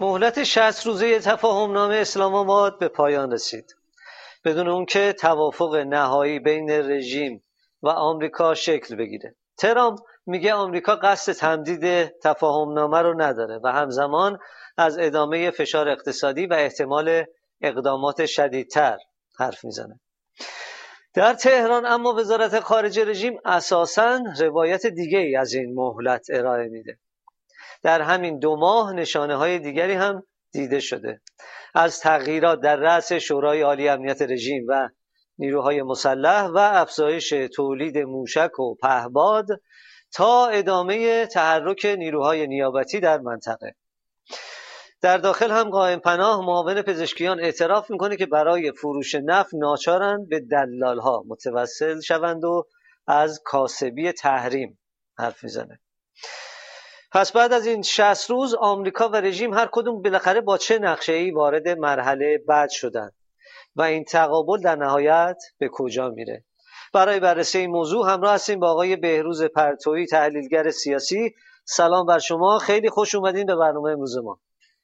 مهلت 60 روزه تفاهمنامه اسلام آباد به پایان رسید. بدون اون که توافق نهایی بین رژیم و آمریکا شکل بگیره. ترامپ میگه آمریکا قصد تمدید تفاهمنامه رو نداره و همزمان از ادامه فشار اقتصادی و احتمال اقدامات شدیدتر حرف میزنه. در تهران اما وزارت خارجه رژیم اساساً روایت دیگه ای از این مهلت ارائه میده. در همین 2 ماه نشانه های دیگری هم دیده شده، از تغییرات در رأس شورای عالی امنیت رژیم و نیروهای مسلح و افزایش تولید موشک و پهپاد تا ادامه تحرک نیروهای نیابتی در منطقه. در داخل هم قائم پناه معاون پزشکیان اعتراف میکنه که برای فروش نفت ناچارن به دلالها متوسل شوند و از کاسبی تحریم حرف میزنه. پس بعد از این 60 روز آمریکا و رژیم هر کدوم بالاخره با چه نقشه‌ای وارد مرحله بعد شدن و این تقابل در نهایت به کجا میره؟ برای بررسی این موضوع همراه هستیم با آقای بهروز پرتویی، تحلیلگر سیاسی. سلام بر شما، خیلی خوش اومدین به برنامه امروز ما.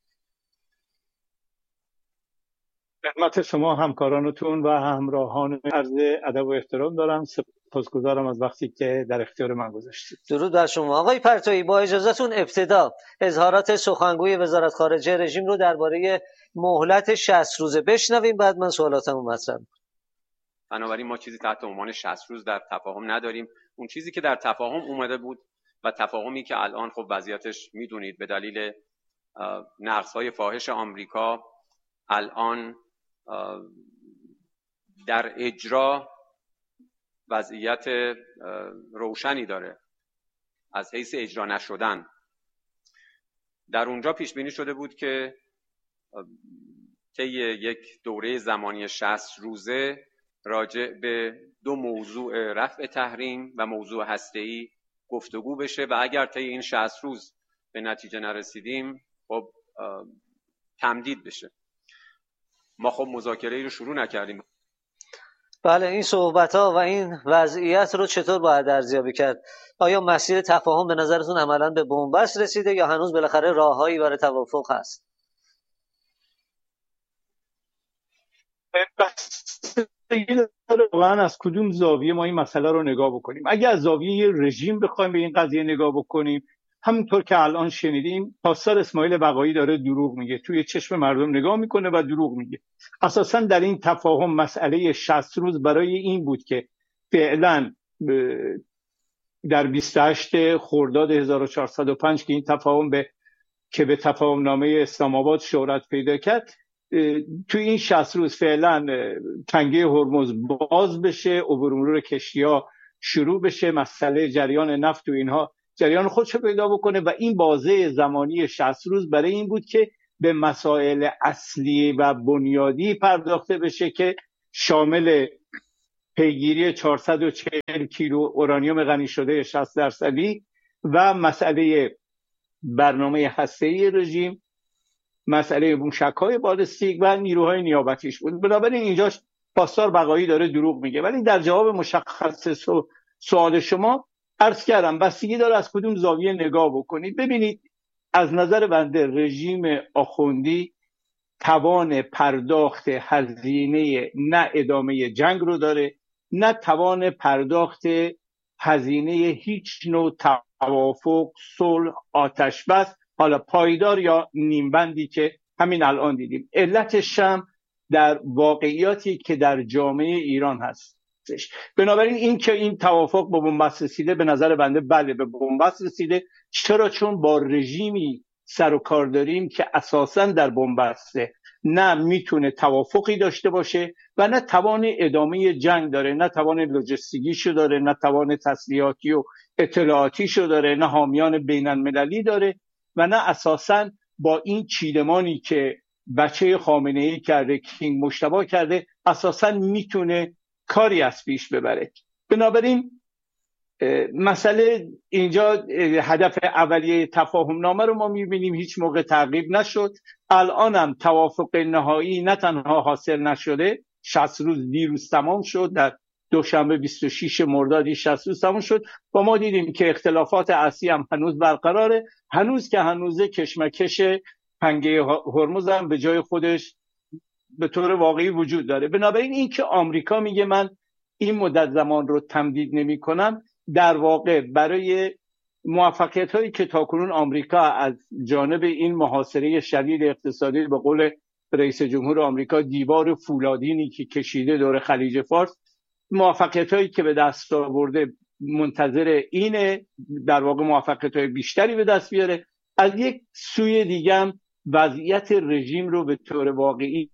خدمت شما همکارانتون و همراهان عرض ادب و احترام دارم. سپاسگزارم از وقتی که در اختیار من گذاشتید. درود بر شما. آقای پرتویی، با اجازهتون ابتدا اظهارات سخنگوی وزارت خارجه رژیم رو درباره مهلت 60 روزه بشنویم، بعد من سوالاتمو مطرح می‌کنم. بنابراین ما چیزی تحت عنوان 60 روز در تفاهم نداریم. اون چیزی که در تفاهم اومده بود و تفاهمی که الان خب وضعیتش میدونید به دلیل نقض‌های فاحش آمریکا الان در اجرا وضعیت روشنی داره از حیث اجرا نشدن. در اونجا پیش بینی شده بود که طی یک دوره زمانی 60 روزه راجع به 2 موضوع رفع تحریم و موضوع هسته‌ای گفتگو بشه و اگر طی این 60 روز به نتیجه نرسیدیم خب تمدید بشه. ما خب مذاکره رو شروع نکردیم. بله، این صحبت‌ها و این وضعیت رو چطور باید ارزیابی کرد؟ آیا مسیر تفاهم به نظرتون عملاً به بنبست رسیده یا هنوز بالاخره راههایی برای توافق هست؟ واقعا از کدوم زاویه ما این مسئله رو نگاه بکنیم. اگر از زاویه رژیم بخوایم به این قضیه نگاه بکنیم، همونطور که الان شنیدیم پاسدار اسماعیل بقایی داره دروغ میگه، توی چشم مردم نگاه میکنه و دروغ میگه. اساسا در این تفاهم مسئله 60 روز برای این بود که فعلا در 28 خرداد 1405 که این تفاهم به تفاهم نامه اسلام آباد شهرت پیدا کرد، توی این 60 روز فعلا تنگه هرمز باز بشه، عبور و مرور کشتی‌ها شروع بشه، مسئله جریان نفت و اینها جریان خودشو پیدا بکنه و این بازه زمانی 60 روز برای این بود که به مسائل اصلی و بنیادی پرداخته بشه که شامل پیگیری 440 کیلو اورانیوم غنی شده 60% و مسئله برنامه هسته‌ای رژیم، مسئله موشک‌های بالستیک و نیروهای نیابتیش بود. بنابراین اینجاش پاسدار بقایی داره دروغ میگه. ولی در جواب مشخص سوال شما عرض کردم بستگی داره از کدوم زاویه نگاه بکنید. ببینید، از نظر بنده رژیم آخوندی توان پرداخت هزینه نه ادامه جنگ رو داره، نه توان پرداخت هزینه هیچ نوع توافق، صلح، آتش بس، حالا پایدار یا نیمبندی که همین الان دیدیم. علتش هم در واقعیاتی که در جامعه ایران هستش. بنابراین این که این توافق به بنبست رسیده، به نظر بنده بله به بنبست رسیده. چرا؟ چون با رژیمی سر و کار داریم که اساساً در بنبسته، نه میتونه توافقی داشته باشه و نه توان ادامه جنگ داره، نه توان لوجستیکیشو داره، نه توان تسلیحاتی و اطلاعاتیشو داره، نه حامیان بین المللی داره و نه اساساً با این چیدمانی که بچه خامنه‌ای کرده، کینگ مجتبی کرده، اساساً میتونه کاری از پیش ببره. بنابراین مسئله اینجا هدف اولیه تفاهم نامه رو ما میبینیم هیچ موقع تعقیب نشد. الان هم توافق نهایی نه تنها حاصل نشده، 60 روز دیروز تمام شد، در دوشنبه 26 مرداد 60 روز تمام شد و ما دیدیم که اختلافات اصلی هم هنوز برقراره. هنوز که هنوزه کشمکش تنگه هرمز هم به جای خودش به طور واقعی وجود داره. بنابراین این که آمریکا میگه من این مدت زمان رو تمدید نمی کنم، در واقع برای موفقیت هایی که تاکنون آمریکا از جانب این محاصره شدید اقتصادی، به قول رئیس جمهور آمریکا دیوار فولادینی که کشیده دور خلیج فارس، موفقیت هایی که به دست آورده منتظر اینه در واقع موفقیت های بیشتری به دست بیاره. از یک سوی دیگه هم وضعیت رژیم رو به طور واقعی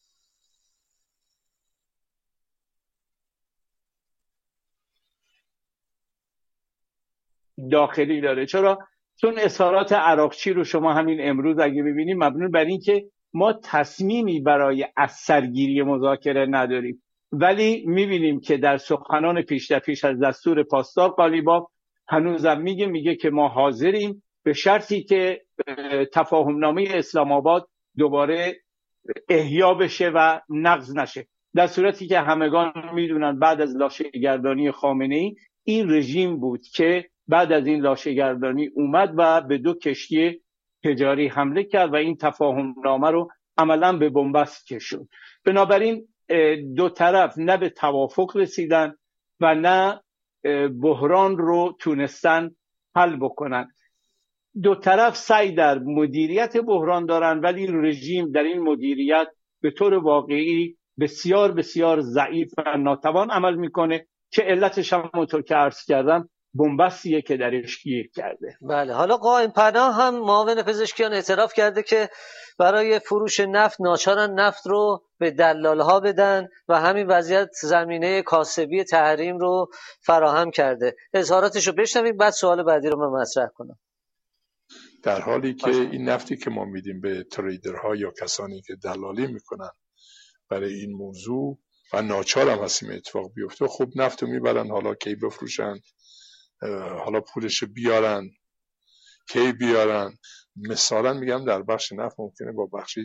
داخلی داره. چرا؟ چون اظهارات عراقچی رو شما همین امروز اگه ببینید مبنی بر این که ما تصمیمی برای از سرگیری مذاکره نداریم، ولی میبینیم که در سخنان پیش از دستور پاسدار قالیباف هنوزم میگه که ما حاضریم به شرطی که تفاهمنامه اسلام آباد دوباره احیا بشه و نقض نشه. در صورتی که همگان میدونن بعد از لاشه‌گردانی خامنه‌ای این رژیم بود که بعد از این لاشه‌گردانی اومد و به 2 کشتی تجاری حمله کرد و این تفاهمنامه رو عملا به بنبست کشوند. بنابراین دو طرف نه به توافق رسیدن و نه بحران رو تونستن حل بکنن. دو طرف سعی در مدیریت بحران دارن، ولی رژیم در این مدیریت به طور واقعی بسیار بسیار ضعیف و ناتوان عمل میکنه که علتش هم همونطور که عرض کردم بنبستیه که درش گیر کرده. بله، حالا قائم پناه هم معاون پزشکیان اعتراف کرده که برای فروش نفت ناچارن نفت رو به دلال‌ها بدن و همین وضعیت زمینه کاسبی تحریم رو فراهم کرده. اظهاراتش رو بشنویم بعد سوال بعدی رو من مطرح کنم. در حالی که این نفتی که ما میدیم به تریدرها یا کسانی که دلالی میکنن برای این موضوع و ناچار هم هستیم اتفاق بیفته، خب نفت رو میبرن، حالا کی بفروشن، حالا پولش بیارن، کی بیارن. مثلا میگم در بخش نفت ممکنه با بخشی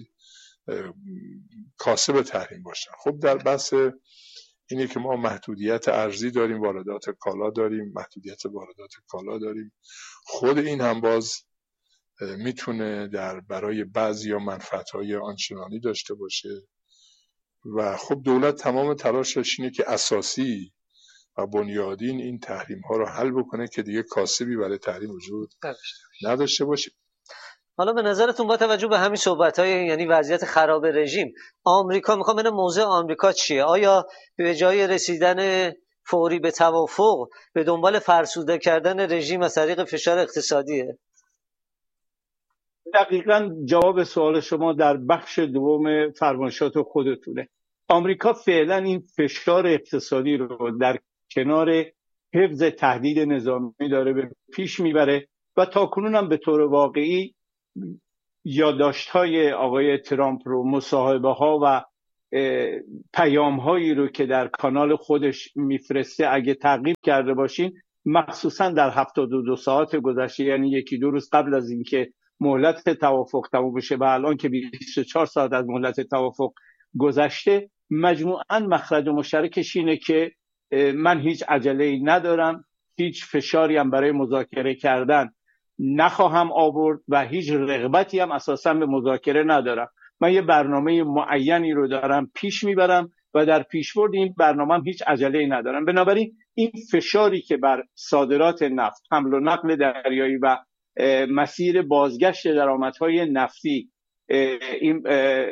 کاسب تحریم باشن. خب در بحث اینه که ما محدودیت ارزی داریم، واردات کالا داریم، محدودیت واردات کالا داریم. خود این هم باز میتونه برای بعضیا منفعت‌های آنچنانی داشته باشه و خب دولت تمام تلاشش اینه که اساسی و بنیادین این تحریم ها رو حل بکنه که دیگه کاسبی برای تحریم وجود نداشته باشه. حالا به نظرتون با توجه به همین صحبت‌های یعنی وضعیت خراب رژیم، آمریکا میخوام ببینم موضع آمریکا چیه؟ آیا به جای رسیدن فوری به توافق به دنبال فرسوده کردن رژیم از طریق فشار اقتصادیه؟ دقیقاً جواب سوال شما در بخش دوم فرمایشات خودتونه. آمریکا فعلا این فشار اقتصادی رو در کنار حفظ تهدید نظامی داره به پیش میبره و تاکنون هم به طور واقعی یادداشت‌های آقای ترامپ رو، مصاحبه‌ها و پیام‌هایی رو که در کانال خودش میفرسته اگه تعقیب کرده باشین، مخصوصا در 72 ساعت گذشته، یعنی 1-2 روز قبل از اینکه مهلت توافق تموم بشه و الان که 24 ساعت از مهلت توافق گذشته، مجموعاً مخرج مشترکش اینه که من هیچ عجله‌ای ندارم، هیچ فشاری هم برای مذاکره کردن نخواهم آورد و هیچ رغبتی هم اساساً به مذاکره ندارم. من یه برنامه معینی رو دارم پیش میبرم و در پیشبرد این برنامه هم هیچ عجله‌ای ندارم. بنابراین این فشاری که بر صادرات نفت، حمل و نقل دریایی و مسیر بازگشت درآمدهای نفتی، این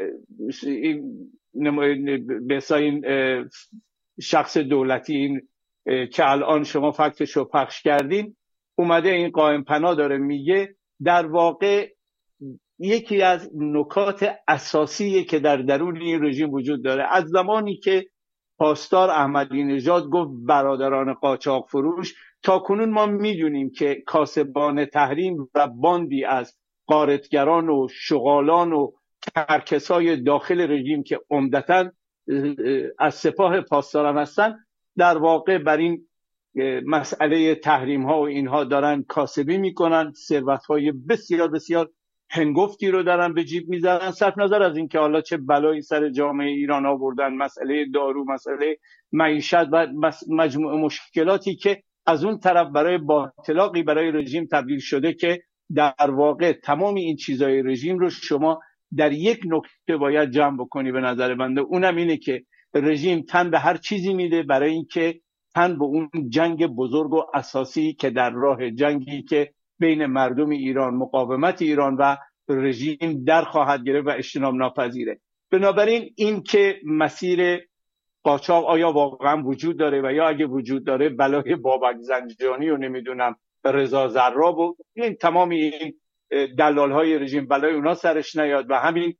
شخص دولتی این که الان شما فکتش رو پخش کردین اومده این قائم پناه داره میگه، در واقع یکی از نکات اساسیه که در درون این رژیم وجود داره. از زمانی که پاسدار احمدی نژاد گفت برادران قاچاق فروش، تا کنون ما میدونیم که کاسبان تحریم و باندی از غارتگران و شغالان و کرکسای داخل رژیم که عمدتاً از سپاه پاسداران هستن، در واقع بر این مسئله تحریم ها و اینها دارن کاسبی میکنن، ثروت های بسیار بسیار هنگفتی رو دارن به جیب میذارن، صرف نظر از اینکه حالا چه بلایی سر جامعه ایران آوردن، مسئله دارو، مسئله معیشت و مجموعه مشکلاتی که از اون طرف برای باطلاقی برای رژیم تبدیل شده که در واقع تمام این چیزای رژیم رو شما در یک نکته باید جمع بکنی به نظر بنده. اونم اینه که رژیم تن به هر چیزی میده برای اینکه تن به اون جنگ بزرگ و اساسی که در راه، جنگی که بین مردم ایران، مقاومت ایران و رژیم در خواهد گرفت و اجتناب ناپذیره. بنابراین این که مسیر قاچاق آیا واقعا وجود داره و یا اگه وجود داره بلای بابک زنجانی و نمیدونم رضا زراب و این تمام این دلال های رژیم بلای اونا سرش نیاد و همین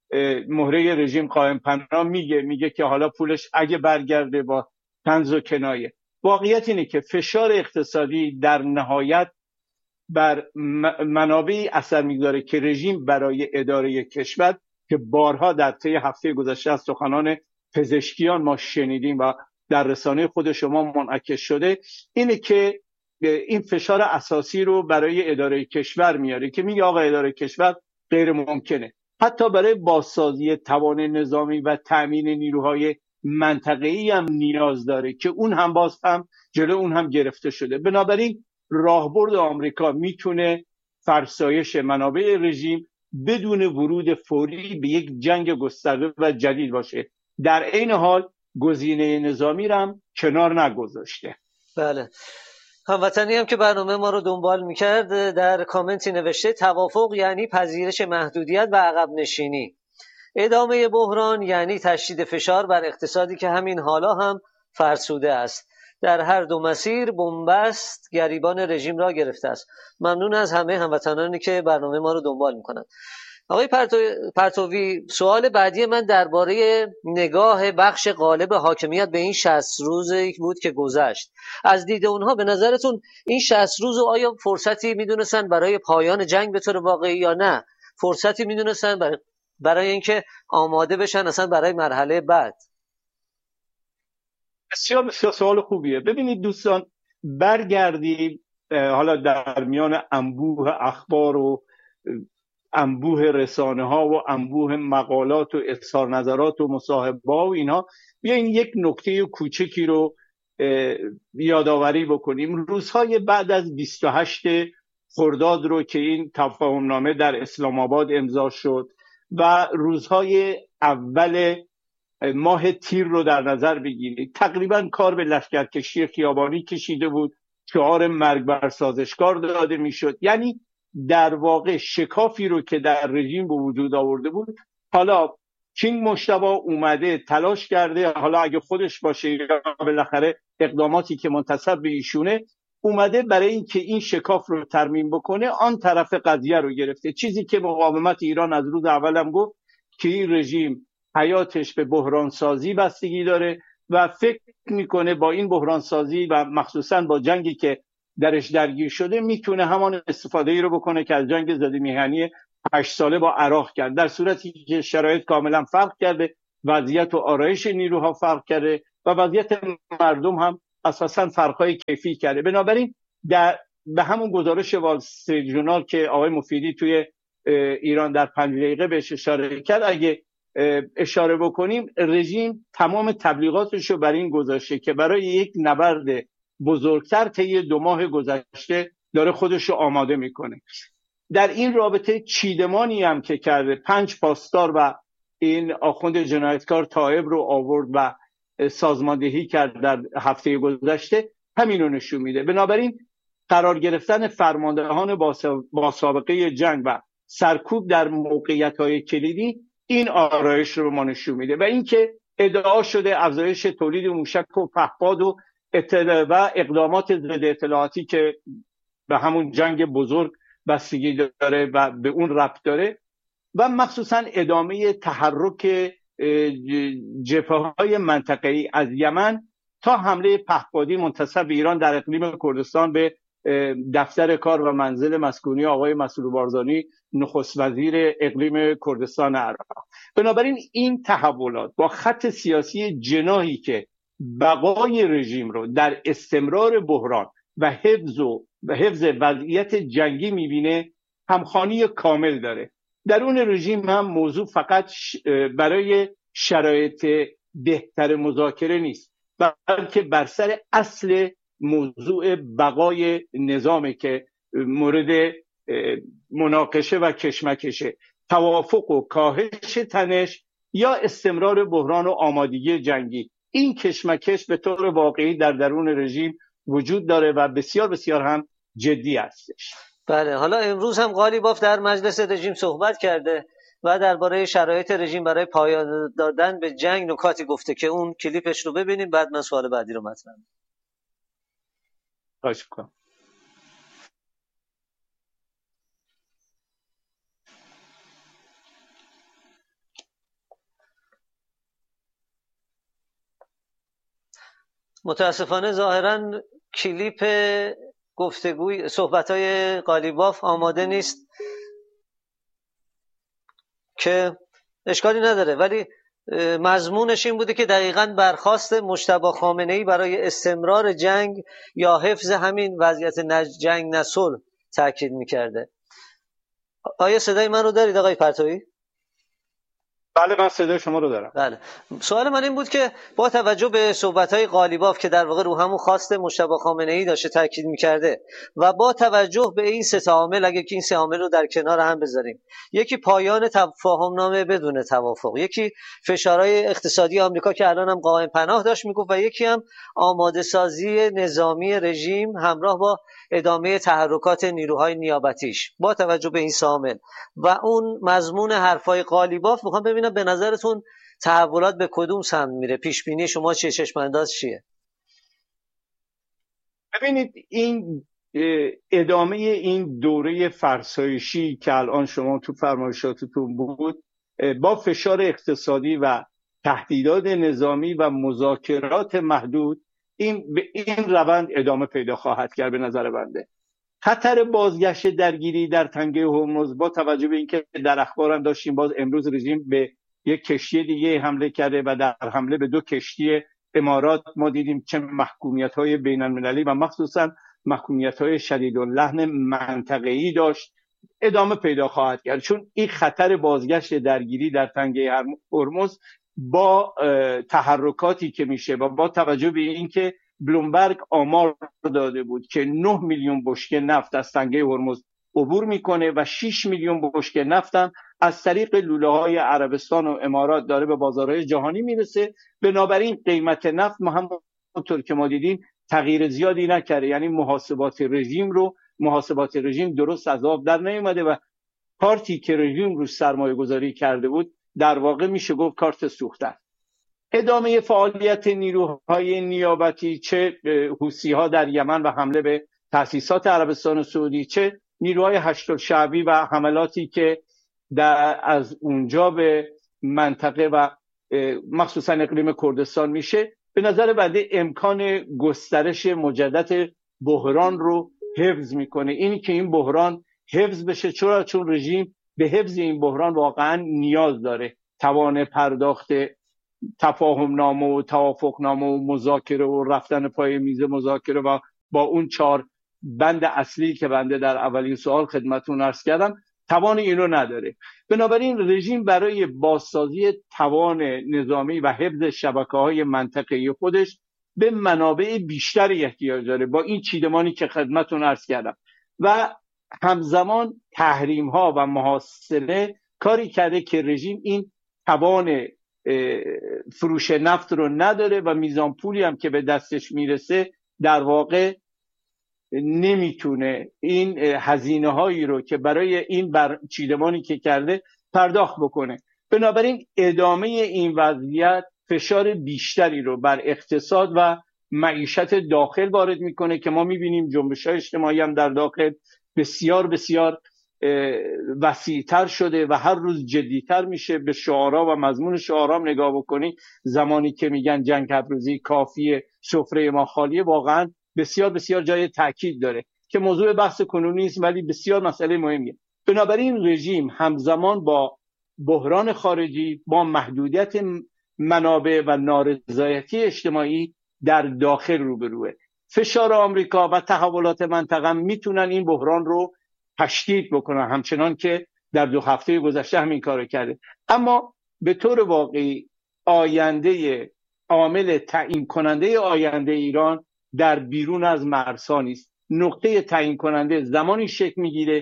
مهره رژیم قائم پناه میگه که حالا پولش اگه برگرده با طنز و کنایه. واقعیت اینه که فشار اقتصادی در نهایت بر منابعی اثر میگذاره که رژیم برای اداره کشور که بارها در طی هفته گذشته از سخنان پزشکیان ما شنیدیم و در رسانه خود شما منعکس شده، اینه که این فشار اساسی رو برای اداره کشور میاره که میگه آقا اداره کشور غیر ممکنه. حتی برای بازسازی توان نظامی و تأمین نیروهای منطقه‌ای هم نیاز داره که اون هم باز هم جلو اون هم گرفته شده. بنابراین راهبرد آمریکا میتونه فرسایش منابع رژیم بدون ورود فوری به یک جنگ گسترده و جدید باشه. در این حال گزینه نظامی رو هم کنار نگذاشته. بله. هموطنی هم که برنامه ما رو دنبال میکرد در کامنتی نوشته توافق یعنی پذیرش محدودیت و عقب نشینی. ادامه بحران یعنی تشدید فشار بر اقتصادی که همین حالا هم فرسوده است. در هر دو مسیر بنبست گریبان رژیم را گرفته است. ممنون از همه هموطنانی که برنامه ما رو دنبال میکنند. آقای پرتوی، سوال بعدی من درباره نگاه بخش غالب حاکمیت به این 60 روزی بود که گذشت. از دید اونها به نظرتون این 60 روز آیا فرصتی میدونستن برای پایان جنگ به طور واقعی یا نه؟ فرصتی میدونستن برای اینکه آماده بشن اصلا برای مرحله بعد؟ بسیار بسیار سوال خوبیه. ببینید دوستان، برگردیم حالا در میان انبوه اخبار و انبوه رسانه ها و انبوه مقالات و اظهار نظرات و مصاحبه ها و اینها، بیاین یک نکته کوچکی رو یادآوری بکنیم. روزهای بعد از 28 خرداد رو که این تفاهم نامه در اسلام آباد امضا شد و روزهای اول ماه تیر رو در نظر بگیرید، تقریبا کار به لشکرکشی خیابانی کشیده بود، شعار مرگ بر سازشکار داده میشد. یعنی در واقع شکافی رو که در رژیم به وجود آورده بود، حالا کینگ مجتبی اومده تلاش کرده، حالا اگه خودش باشه یا بالاخره اقداماتی که منتسب به ایشونه، اومده برای اینکه این شکاف رو ترمیم بکنه آن طرف قضیه رو گرفته. چیزی که مقاومت ایران از روز اولم گفت که این رژیم حیاتش به بحران سازی بستگی داره و فکر میکنه با این بحران سازی و مخصوصا با جنگی که درش درگیر شده میتونه همان استفاده ای رو بکنه که از جنگ ضد میهنی 8 ساله با عراق کرد، در صورتی که شرایط کاملا فرق کرده، وضعیت و آرایش نیروها فرق کرده و وضعیت مردم هم اساسا فرقای کیفی کرده. بنابراین به همون گزارش وال استریت ژورنال که آقای مفیدی توی ایران در 5 دقیقه بهش اشاره کرد، اگه اشاره بکنیم، رژیم تمام تبلیغاتش رو بر این گذاشته که برای یک نبرد بزرگتر طی 2 ماه گذشته داره خودش رو آماده میکنه. در این رابطه چیدمانی هم که کرده، 5 پاسدار و این آخوند جنایتکار طایب رو آورد و سازماندهی کرد در هفته گذشته، همین رو نشون میده. بنابراین قرار گرفتن فرماندهان با سابقه جنگ و سرکوب در موقعیت‌های کلیدی این آرایش رو ما نشون میده و اینکه ادعا شده افزایش تولید موشک و پهپاد و اقدامات ضد اطلاعاتی که به همون جنگ بزرگ بستگی داره و به اون ربط داره و مخصوصا ادامه تحرک جبهه‌های منطقه‌ای از یمن تا حمله پهپادی منتسب به ایران در اقلیم کردستان به دفتر کار و منزل مسکونی آقای مسرور بارزانی، نخست وزیر اقلیم کردستان عراق. بنابراین این تحولات با خط سیاسی جناحی که بقای رژیم رو در استمرار بحران و حفظ وضعیت جنگی میبینه همخوانی کامل داره. درون رژیم هم موضوع فقط برای شرایط بهتر مذاکره نیست، بلکه بر سر اصل موضوع بقای نظامی که مورد مناقشه و کشمکشه، توافق و کاهش تنش یا استمرار بحران و آمادگی جنگی. این کشمکش به طور واقعی در درون رژیم وجود داره و بسیار بسیار هم جدی هستش. بله، حالا امروز هم قالیباف در مجلس رژیم صحبت کرده و درباره شرایط رژیم برای پایان دادن به جنگ نکاتی گفته که اون کلیپش رو ببینیم، بعد من سوال بعدی رو مطرح کنم. خواهش می‌کنم. متاسفانه ظاهرا کلیپ گفتگوی صحبت‌های قالیباف آماده نیست که اشکالی نداره، ولی مضمونش این بوده که دقیقاً برخواست مجتبی خامنه‌ای برای استمرار جنگ یا حفظ همین وضعیت جنگ نه صلح تاکید می‌کرده. آیا صدای من رو دارید آقای پرتویی؟ بله، من صدای شما رو دارم. بله. سوال من این بود که با توجه به صحبت‌های قالیباف که در واقع رو همون خواست مجتبی خامنه‌ای داشته تاکید می‌کرده و با توجه به این سه عامل، اگه که این سه عامل رو در کنار هم بذاریم، یکی پایان تفاهم‌نامه بدون توافق، یکی فشارهای اقتصادی آمریکا که الان هم قائم پناه داشت میگفت و یکی هم آماده سازی نظامی رژیم همراه با ادامه تحرکات نیروهای نیابتیش، با توجه به این سه عامل و اون مضمون حرفای قالیباف، میخوام ببینم به نظرتون تحولات به کدوم سمت میره؟ پیش بینی شما چیه؟ چشم انداز چیه؟ ببینید، این ادامه این دوره فرسایشی که الان شما تو فرمایشاتتون بود با فشار اقتصادی و تهدیدات نظامی و مذاکرات محدود، به این روند ادامه پیدا خواهد کرد. به نظر بنده خطر بازگشت درگیری در تنگه هرمز، با توجه به اینکه در اخبار هم داشتیم باز امروز رژیم به یک کشتی دیگه حمله کرده و در حمله به 2 کشتی امارات ما دیدیم چه محکومیت‌های بین‌المللی و مخصوصا محکومیت‌های شدیداللحن منطقه‌ای داشت، ادامه پیدا خواهد کرد، چون این خطر بازگشت درگیری در تنگه هرمز با تحرکاتی که میشه و با توجه به اینکه بلومبرگ آمار داده بود که 9 میلیون بشکه نفت از تنگه هرمز عبور میکنه و 6 میلیون بشکه نفت هم از طریق لوله‌های عربستان و امارات داره به بازارهای جهانی میرسه. بنابراین قیمت نفت ما همونطور که ما دیدیم تغییر زیادی نکرده، یعنی محاسبات رژیم درست از آب در نیومده و کارتی که رژیم رو سرمایه گذاری کرده بود در واقع میشه گفت کارت سوخته. ادامه فعالیت نیروهای نیابتی، چه حوثی‌ها در یمن و حمله به تأسیسات عربستان سعودی، چه نیروهای هشت‌الشعبی و حملاتی که از اونجا به منطقه و مخصوصا اقلیم کردستان میشه، به نظر بنده امکان گسترش مجدد بحران رو حفظ میکنه. اینی که این بحران حفظ بشه، چون رژیم به حفظ این بحران واقعا نیاز داره. توان پرداخت تفاهم‌نامه و توافقنامه و مذاکره و رفتن پای میز مذاکره و با اون 4 بند اصلی که بنده در اولین سوال خدمتتون عرض کردم، توان اینو نداره. بنابراین رژیم برای بازسازی توان نظامی و حفظ شبکه‌های منطقه‌ای خودش به منابع بیشتری احتیاج داره، با این چیدمانی که خدمتتون عرض کردم، و همزمان تحریم‌ها و محاصره کاری کرده که رژیم این توان فروش نفت رو نداره و میزان پولی هم که به دستش میرسه در واقع نمیتونه این هزینه هایی رو که برای این چیدمانی که کرده پرداخت بکنه. بنابراین ادامه این وضعیت فشار بیشتری رو بر اقتصاد و معیشت داخل وارد میکنه که ما میبینیم جنبش‌های اجتماعی هم در داخل بسیار بسیار وسیع‌تر شده و هر روز جدی‌تر میشه. به شعارها و مضمون شعارها نگاه بکنی، زمانی که میگن جنگ هرروزی کافیه، سفره ما خالیه، واقعا بسیار بسیار جای تاکید داره که موضوع بحث کنونی است ولی بسیار مسئله مهمیه. بنابراین رژیم همزمان با بحران خارجی، با محدودیت منابع و نارضایتی اجتماعی در داخل روبروه. فشار آمریکا و تحولات منطقه میتونن این بحران رو تشدید بکنن، همچنان که در 2 هفته گذشته همین کارو کرده. اما به طور واقعی آینده، عامل تعیین کننده آینده ایران در بیرون از مرزها نیست. نقطه تعیین کننده زمانی شکل میگیره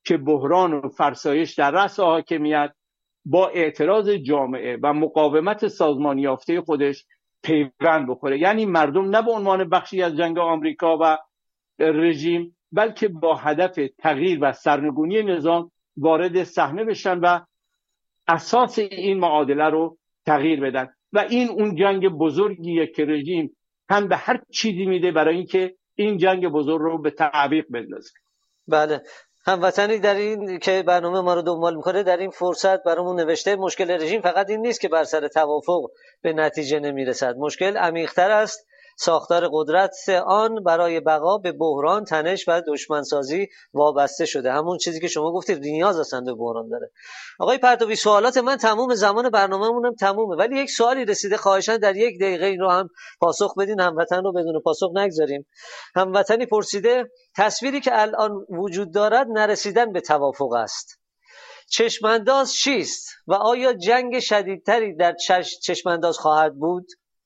که بحران و فرسایش در رأس حاکمیت با اعتراض جامعه و مقاومت سازمان یافته خودش پیوند بخوره. یعنی مردم نه به عنوان بخشی از جنگ آمریکا و رژیم، بلکه با هدف تغییر و سرنگونی نظام وارد صحنه بشن و اساس این معادله رو تغییر بدن. و این اون جنگ بزرگیه که رژیم هم به هر چیزی میده برای اینکه این جنگ بزرگ رو به تعویق بندازه. بله، هموطنی در این که برنامه ما رو دنبال میکنه در این فرصت برامون نوشته مشکل رژیم فقط این نیست که بر سر توافق به نتیجه نمیرسد، مشکل عمیق‌تر است. ساختار قدرت آن برای بقا به بحران، تنش و دشمنسازی وابسته شده. همون چیزی که شما گفتید نیاز اصلا به بحران داره. آقای پرتوی، سوالات من تموم، زمان برنامه‌مون هم تمومه، ولی یک سوالی رسیده، خواهشاً در 1 دقیقه این رو هم پاسخ بدین، هموطن رو بدون پاسخ نگذاریم. هموطنی پرسیده تصویری که الان وجود دارد نرسیدن به توافق است. چشمانداز چیست و آیا جنگ شدیدتری در چشمانداز خواهد بود؟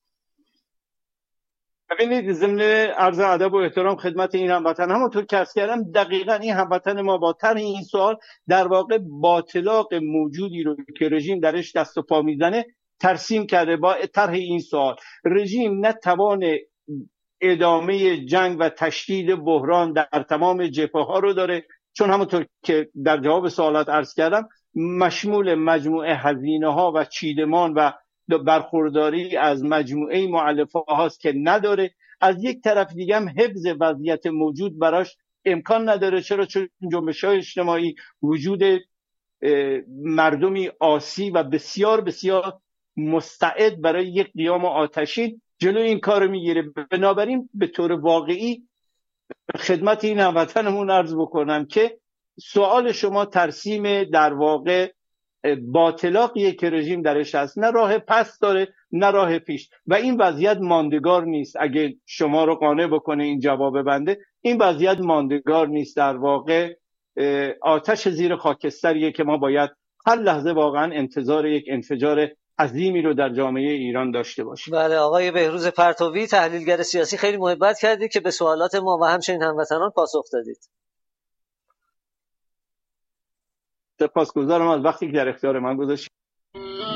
ببینید، ضمن عرض ادب و احترام خدمت این هموطن، همونطور که عرض کردم دقیقاً این هموطن ما با طرح این سوال در واقع باطلاق موجودی رو که رژیم درش دست و پا میزنه ترسیم کرده. با طرح این سوال رژیم نه توان ادامه جنگ و تشدید بحران در تمام جبهه‌ها رو داره، چون همونطور که در جواب سوالات عرض کردم مشمول مجموعه هزینه‌ها و چیدمان و برخورداری از مجموعه مؤلفه هاست که نداره. از یک طرف دیگه هم حفظ وضعیت موجود براش امکان نداره. چرا؟ چون جنبش‌های اجتماعی وجود مردمی آسی و بسیار بسیار مستعد برای یک قیام آتشین جلوی این کار میگیره. بنابراین به طور واقعی خدمت این هموطنمون عرض بکنم که سوال شما ترسیم در واقع باطلاقیه که رژیم درش هست، نه راه پس داره نه راه پیش، و این وضعیت ماندگار نیست. اگه شما رو قانع بکنه این جواب بنده، این وضعیت ماندگار نیست. در واقع آتش زیر خاکستریه که ما باید هر لحظه واقعا انتظار یک انفجار عظیمی رو در جامعه ایران داشته باشیم. بله، آقای بهروز پرتوی، تحلیلگر سیاسی، خیلی محبت کردید که به سوالات ما و همچنین هموطنان پاسخ دادید. سپاسگزارم از وقتی که در اختیار من گذاشتید.